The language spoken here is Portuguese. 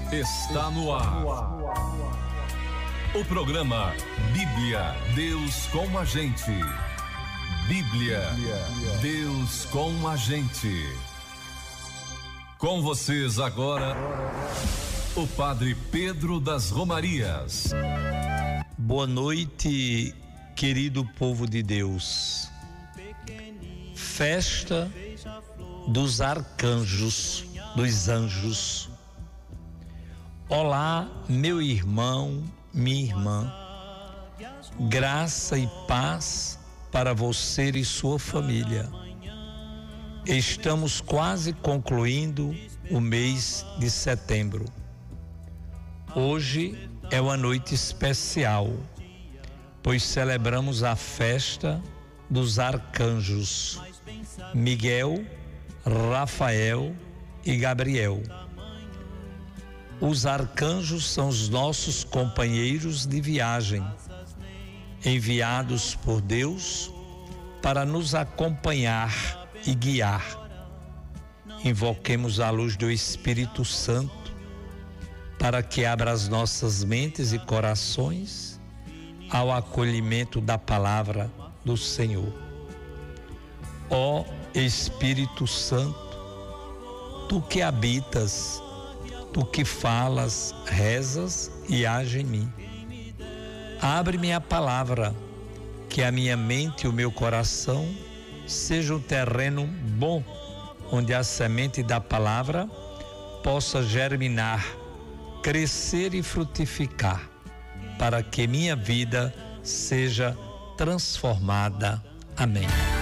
Está no ar. O programa Bíblia, Deus com a gente. Bíblia, Deus com a gente. Com vocês agora, o Padre Pedro das Romarias. Boa noite, querido povo de Deus. Festa dos arcanjos, dos anjos. Olá, meu irmão, minha irmã. Graça e paz para você e sua família. Estamos quase concluindo o mês de setembro. Hoje é uma noite especial, pois celebramos a festa dos arcanjos Miguel, Rafael e Gabriel. Os arcanjos são os nossos companheiros de viagem, enviados por Deus para nos acompanhar e guiar. Invoquemos a luz do Espírito Santo para que abra as nossas mentes e corações ao acolhimento da palavra do Senhor. Ó Espírito Santo, tu que habitas, tu que falas, rezas e age em mim. Abre-me a palavra, que a minha mente e o meu coração seja um terreno bom, onde a semente da palavra possa germinar, crescer e frutificar, para que minha vida seja transformada. Amém.